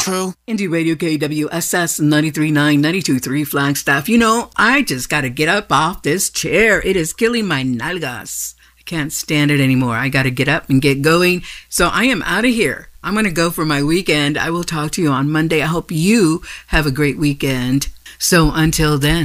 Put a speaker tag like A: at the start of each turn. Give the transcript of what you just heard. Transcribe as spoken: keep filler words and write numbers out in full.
A: true?
B: Indie Radio K W S S ninety-three point nine, ninety-two point three Flagstaff. You know, I just got to get up off this chair. It is killing my nalgas. I can't stand it anymore. I got to get up and get going. So I am out of here. I'm going to go for my weekend. I will talk to you on Monday. I hope you have a great weekend. So until then.